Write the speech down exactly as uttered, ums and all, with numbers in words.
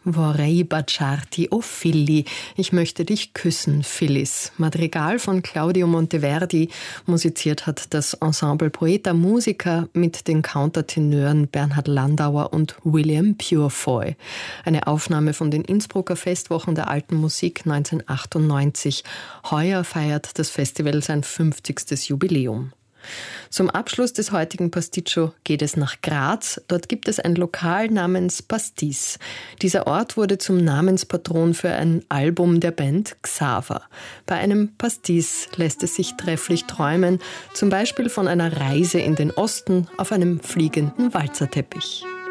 Vorrei baciarti, o Filli, ich möchte dich küssen, Phyllis. Madrigal von Claudio Monteverdi. Musiziert hat das Ensemble Poeta Musica mit den Countertenören Bernhard Landauer und William Purefoy. Eine Aufnahme von den Innsbrucker Festwochen der alten Musik neunzehnhundertachtundneunzig. Heuer feiert das Festival sein fünfzigstes Jubiläum. Zum Abschluss des heutigen Pasticcio geht es nach Graz. Dort gibt es ein Lokal namens Pastis. Dieser Ort wurde zum Namenspatron für ein Album der Band Xaver. Bei einem Pastis lässt es sich trefflich träumen, zum Beispiel von einer Reise in den Osten auf einem fliegenden Walzerteppich.